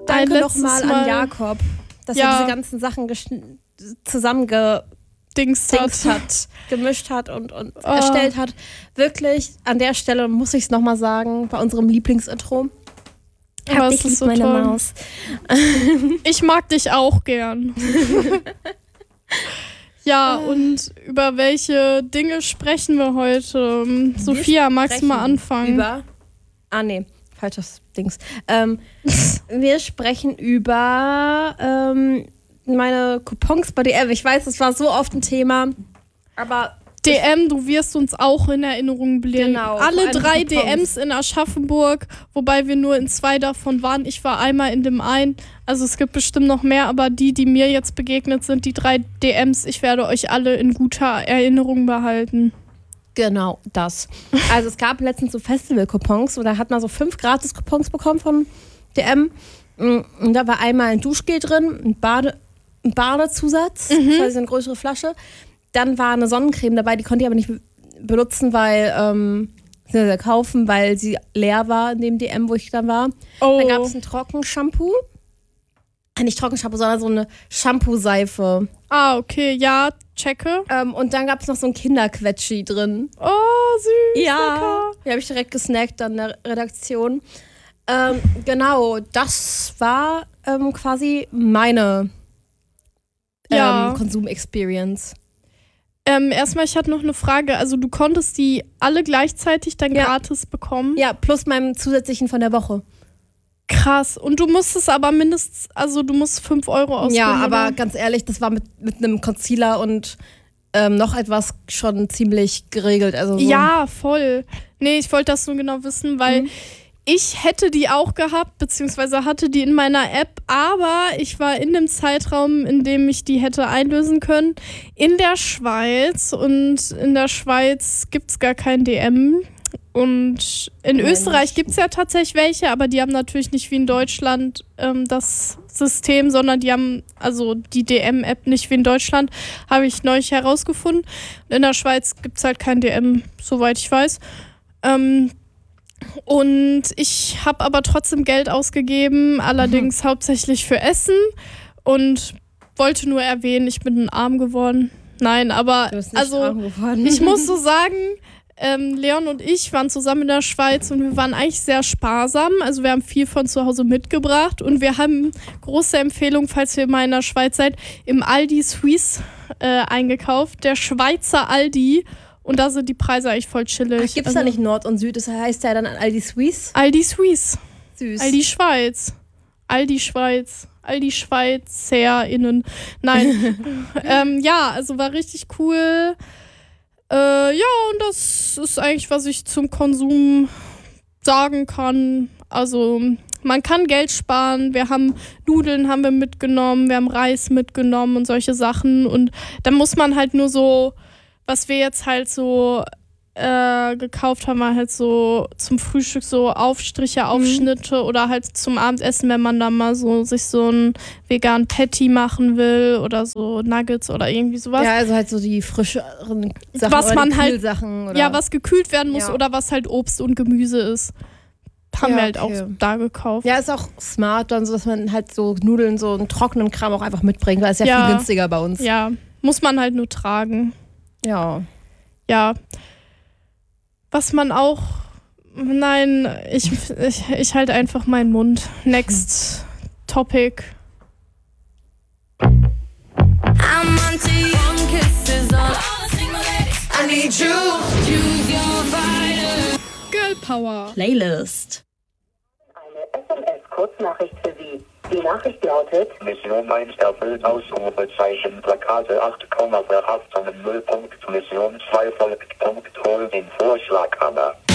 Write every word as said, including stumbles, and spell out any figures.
danke nochmal an Jakob, dass ja. er diese ganzen Sachen zusammengedingst hat. hat, gemischt hat und, und oh. erstellt hat. Wirklich, an der Stelle muss ich es nochmal sagen, bei unserem Lieblingsintro. Hab dich lieb, so meine toll. Maus. Ich mag dich auch gern. Ja, und über welche Dinge sprechen wir heute? Wir Sophia, magst du mal anfangen? Über. Ah, nee, falsches Dings. Ähm, wir sprechen über ähm, meine Coupons bei D M. Ich weiß, das war so oft ein Thema, aber. D M, du wirst uns auch in Erinnerung bleiben. Genau. Alle drei D Ms in Aschaffenburg, wobei wir nur in zwei davon waren. Ich war einmal in dem einen. Also es gibt bestimmt noch mehr, aber die, die mir jetzt begegnet sind, die drei D Ms, ich werde euch alle in guter Erinnerung behalten. Genau, das. Also es gab letztens so Festival-Coupons und da hat man so fünf Gratis-Coupons bekommen von D M. Und da war einmal ein Duschgel drin, ein, Bade, ein Badezusatz, mhm. das heißt eine größere Flasche. Dann war eine Sonnencreme dabei, die konnte ich aber nicht be- benutzen, weil, ähm, kaufen, weil sie leer war in dem D M, wo ich dann war. Oh. Dann gab es ein Trockenshampoo. Nicht Trockenshampoo, sondern so eine Shampoo-Seife. Ah, okay, ja, checke. Ähm, und dann gab es noch so ein Kinderquetschi drin. Oh, süß. Ja, lecker. Die habe ich direkt gesnackt an der Redaktion. Ähm, genau, das war ähm, quasi meine ähm, ja. Konsum-Experience. Ähm, erstmal, ich hatte noch eine Frage. Also du konntest die alle gleichzeitig dann ja. gratis bekommen? Ja, plus meinem zusätzlichen von der Woche. Krass. Und du musstest aber mindestens, also du musst fünf Euro ausgeben. Ja, aber oder? ganz ehrlich, das war mit, mit einem Concealer und ähm, noch etwas schon ziemlich geregelt. Also so. Ja, voll. Nee, ich wollte das nur genau wissen, weil mhm. ich hätte die auch gehabt, beziehungsweise hatte die in meiner App, aber ich war in dem Zeitraum, in dem ich die hätte einlösen können, in der Schweiz. Und in der Schweiz gibt es gar kein D M. Und in Nein, Österreich gibt es ja tatsächlich welche, aber die haben natürlich nicht wie in Deutschland ähm, das System, sondern die haben also die D M-App nicht wie in Deutschland, habe ich neulich herausgefunden. In der Schweiz gibt es halt kein D M, soweit ich weiß. Ähm, und ich habe aber trotzdem Geld ausgegeben, allerdings mhm. hauptsächlich für Essen und wollte nur erwähnen, ich bin arm geworden. Nein, aber du bist nicht also arm geworden. Ich muss so sagen, ähm, Leon und ich waren zusammen in der Schweiz und wir waren eigentlich sehr sparsam. Also wir haben viel von zu Hause mitgebracht und wir haben große Empfehlung, falls ihr mal in der Schweiz seid, im Aldi Suisse äh, eingekauft. Der Schweizer Aldi. Und da sind die Preise eigentlich voll chillig. Gibt es also, da nicht Nord und Süd? Das heißt ja dann Aldi Suisse? Aldi Suisse. Süß. Aldi Schweiz. Aldi Schweiz. Aldi SchweizerInnen. Nein. ähm, ja, also war richtig cool. Äh, ja, und das ist eigentlich, was ich zum Konsum sagen kann. Also man kann Geld sparen. Wir haben Nudeln haben wir mitgenommen, wir haben Reis mitgenommen und solche Sachen. Und dann muss man halt nur so, was wir jetzt halt so äh, gekauft haben, war halt so zum Frühstück so Aufstriche, Aufschnitte mhm. oder halt zum Abendessen, wenn man da mal so sich so einen veganen Patty machen will oder so Nuggets oder irgendwie sowas. Ja, also halt so die frischeren Sachen was oder man die halt, Kühlsachen. Oder? Ja, was gekühlt werden muss ja. oder was halt Obst und Gemüse ist. Haben ja, wir halt okay. auch da gekauft. Ja, ist auch smart dann so, dass man halt so Nudeln, so einen trockenen Kram auch einfach mitbringt, weil es ja, ja viel günstiger bei uns. Ja, muss man halt nur tragen. Ja. Ja. Was man auch. Nein, ich, ich, ich halte einfach meinen Mund. Next topic. I'm on to young kisses on I need you. Choose your fighter. Girl Power. Playlist. Eine S M S-Kurznachricht für Sie. Die Nachricht lautet: Mission eins erfüllt, Ausrufezeichen, Plakate acht, verhaftet null Punkt, Mission zwei folgt, Punkt, hol den Vorschlaghammer.